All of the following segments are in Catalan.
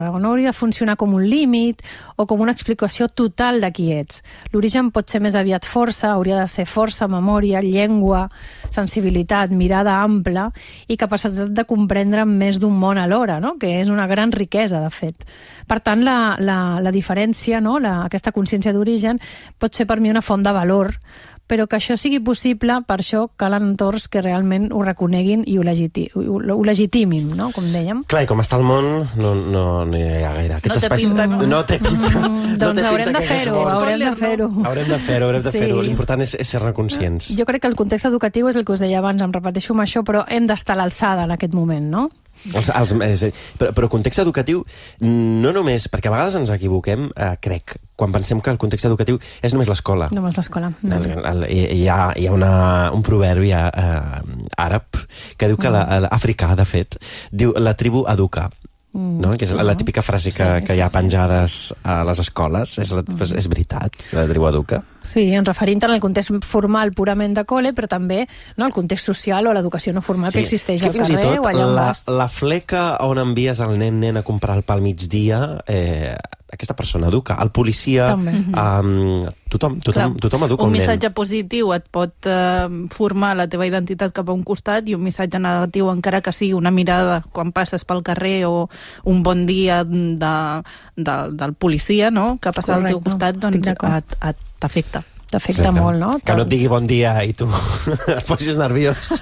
No hauria de funcionar com un límit o com una explicació total de qui ets. L'origen pot ser més aviat força, hauria de ser força, memòria, llengua, sensibilitat, mirada ampla i capacitat de comprendre més d'un món alhora, no? Que és una gran riquesa, de fet. Per tant, la diferència, no? Aquesta consciència d'origen pot ser per mi una font de valor, però que això sigui possible, per això calen entorns que realment ho reconeguin i ho legitimin, no? Com dèiem. Clar, i com està el món, no hi ha gaire. No té pinta, no? No té pinta. Doncs haurem de fer-ho. Haurem de fer-ho. L'important és ser conscients. Jo crec que el context educatiu és el que us deia abans, em repeteixo amb això, però hem d'estar a l'alçada en aquest moment, no? Però context educatiu no només, perquè a vegades ens equivoquem, crec, quan pensem que el context educatiu és només l'escola. Només l'escola. Hi ha un proverbi àrab que diu que l'africà, de fet, diu la tribu educa. No? Que és la típica frase que hi ha penjades a les escoles, és veritat, la tribu educa. Sí, ens referim tant al context formal purament de col·le, però també al context social o l'educació no formal que existeix al carrer o allà on vas. La fleca on envies el nen a comprar el pa al migdia, aquesta persona educa. El policia, tothom educa un missatge positiu et pot formar la teva identitat cap a un costat i un missatge negatiu, encara que sigui una mirada quan passes pel carrer o un bon dia del policia, no?, que passa al teu costat, doncs t'afecta. T'afecta molt, no? Que no et digui bon dia i tu et posis nerviós.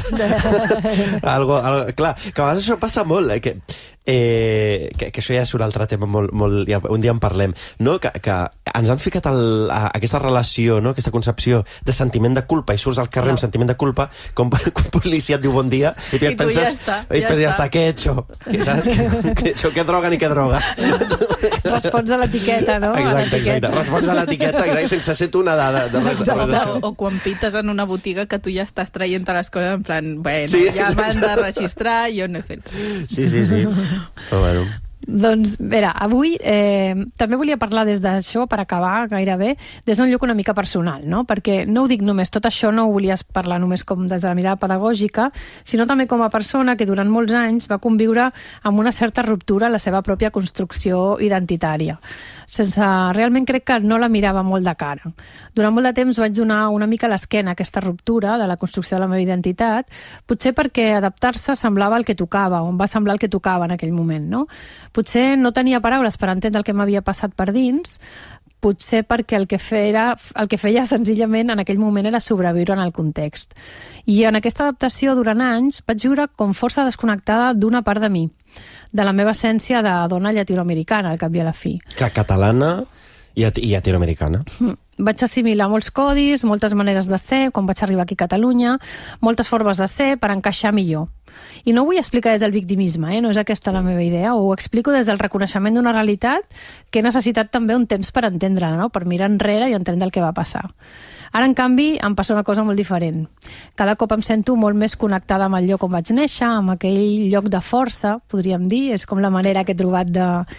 Clar, que a vegades això passa molt, que això ja és un altre tema molt, un dia en parlem, no? Que ens han ficat aquesta relació, no? Aquesta concepció de sentiment de culpa i surts al carrer amb sentiment de culpa, com un policia et diu bon dia i tu ja et penses, ja està, què he hecho? Què droga ni què droga? Respons a l'etiqueta, no? Exacte, respons a l'etiqueta sense ser tu una dada de res d'això. O quan pites en una botiga que tu ja estàs traient les coses en plan, bueno, ja m'han de registrar, jo no he fet. Sí. Però bueno. Doncs, mira, avui també volia parlar des d'això, per acabar gairebé, des d'un lloc una mica personal, no? Perquè no ho dic només, tot això no ho volies parlar només com des de la mirada pedagògica, sinó també com a persona que durant molts anys va conviure amb una certa ruptura en la seva pròpia construcció identitària. Realment crec que no la mirava molt de cara. Durant molt de temps vaig donar una mica a l'esquena a aquesta ruptura de la construcció de la meva identitat, potser perquè adaptar-se semblava el que tocava, o em va semblar el que tocava en aquell moment, no? Potser no tenia paraules per entendre el que m'havia passat per dins, potser perquè el que feia senzillament en aquell moment era sobreviure en el context. I en aquesta adaptació durant anys vaig viure com força desconnectada d'una part de mi, de la meva essència de dona llatinoamericana, al cap i a la fi. Catalana i llatinoamericana. Vaig assimilar molts codis, moltes maneres de ser, quan vaig arribar aquí a Catalunya, moltes formes de ser per encaixar millor. I no ho vull explicar des del victimisme, no és aquesta la meva idea, ho explico des del reconeixement d'una realitat que he necessitat també un temps per entendre, no? Per mirar enrere i entendre el que va passar. Ara, en canvi, em passa una cosa molt diferent. Cada cop em sento molt més connectada amb el lloc on vaig néixer, amb aquell lloc de força, podríem dir, és com la manera que he trobat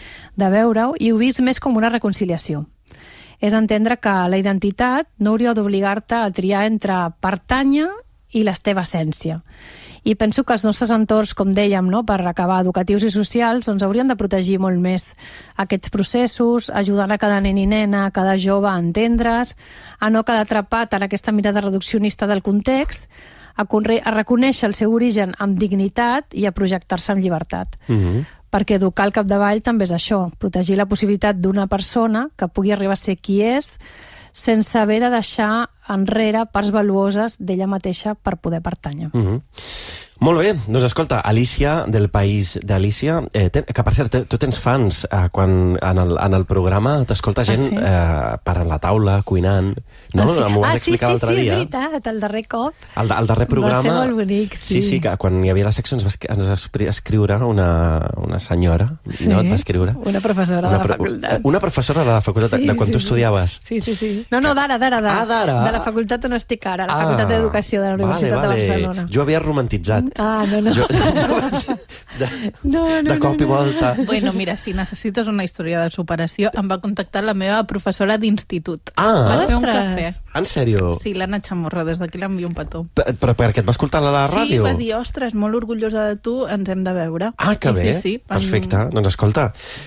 de veure-ho, i ho he vist més com una reconciliació. És entendre que la identitat no hauria d'obligar-te a triar entre pertànyer i la teva essència. I penso que els nostres entorns, com dèiem, no, per acabar educatius i socials, doncs haurien de protegir molt més aquests processos, ajudant a cada nen i nena, a cada jove a entendre's, a no quedar atrapat en aquesta mirada reduccionista del context, a reconèixer el seu origen amb dignitat i a projectar-se amb llibertat. Perquè educar al capdavall també és això, protegir la possibilitat d'una persona que pugui arribar a ser qui és sense haver de deixar enrere parts valuoses d'ella mateixa per poder pertànyer. Molt bé, doncs escolta, Alicia, del País d'Alicia, que per cert, tu tens fans quan en el programa t'escolta gent per a la taula, cuinant, no? M'ho vas explicar l'altre dia. Sí, és veritat, el darrer cop. El darrer programa... Va ser molt bonic, sí. Sí, que quan hi havia la secció ens va escriure una senyora, no? Et va escriure? Una professora de la facultat. Una professora de la facultat, de quan tu estudiaves? Sí. No, d'ara. De la facultat on estic ara, la Facultat d'Educació de la Universitat de Barcelona. Jo havia romantitzat. No. de cop i volta. Bueno, mira, si necessites una història de superació, em va contactar la meva professora d'institut. Ah, Va fer un ostres. cafè. en sèrio? Sí, l'Anna Chamorro, des d'aquí l'envio un petó. Però perquè et va escoltar a la Sí, ràdio? va dir, ostres, molt orgullosa de tu, ens hem de veure. Ah, que bé. Sí. Perfecte. Doncs escolta,